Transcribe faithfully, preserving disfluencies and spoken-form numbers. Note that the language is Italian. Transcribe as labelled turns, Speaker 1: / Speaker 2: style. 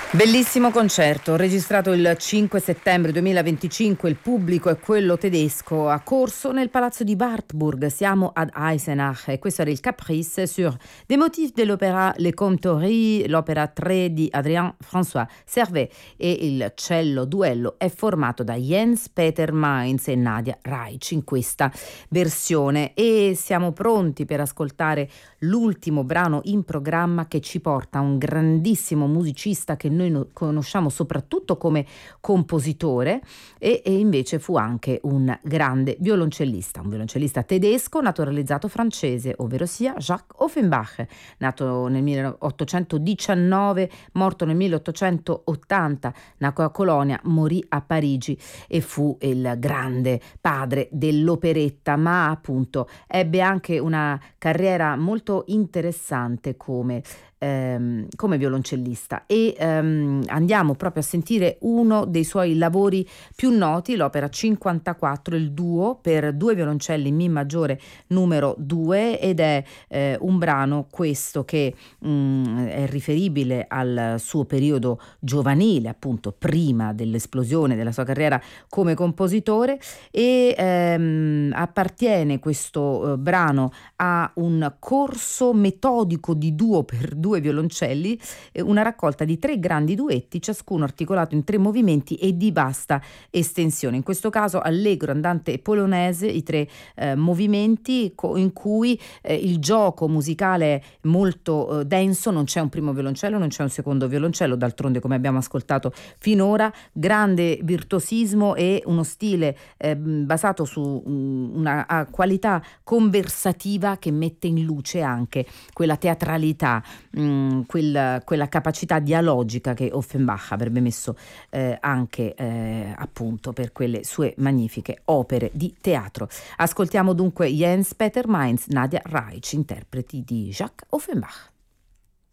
Speaker 1: Bellissimo concerto, registrato il cinque settembre duemilaventicinque, il pubblico è quello tedesco, ha corso nel palazzo di Wartburg, siamo ad Eisenach e questo era il Caprice sur des motifs de l'opéra Les Comptories, l'opera tre di Adrien François Servet, e il cello duello è formato da Jens Peter Mainz e Nadia Reich in questa versione, e siamo pronti per ascoltare l'ultimo brano in programma che ci porta a un grandissimo musicista che noi conosciamo soprattutto come compositore e, e invece fu anche un grande violoncellista, un violoncellista tedesco naturalizzato francese, ovvero sia Jacques Offenbach, nato nel milleottocentodiciannove, morto nel milleottocentottanta, nacque a Colonia, morì a Parigi e fu il grande padre dell'operetta, ma appunto ebbe anche una carriera molto interessante come Ehm, come violoncellista, e ehm, andiamo proprio a sentire uno dei suoi lavori più noti, l'opera cinquantaquattro, il duo per due violoncelli in Mi maggiore numero due, ed è eh, un brano questo che mh, è riferibile al suo periodo giovanile, appunto prima dell'esplosione della sua carriera come compositore, e ehm, appartiene questo eh, brano a un corso metodico di duo per due violoncelli, una raccolta di tre grandi duetti, ciascuno articolato in tre movimenti e di vasta estensione. In questo caso allegro, andante e polonese, i tre eh, movimenti co- in cui eh, il gioco musicale è molto eh, denso, non c'è un primo violoncello, non c'è un secondo violoncello, d'altronde come abbiamo ascoltato finora, grande virtuosismo e uno stile eh, basato su um, una uh, qualità conversativa che mette in luce anche quella teatralità, mh, quella, quella capacità dialogica che Offenbach avrebbe messo eh, anche eh, appunto per quelle sue magnifiche opere di teatro. Ascoltiamo dunque Jens Peter Mainz, Nadia Reich, interpreti di Jacques Offenbach.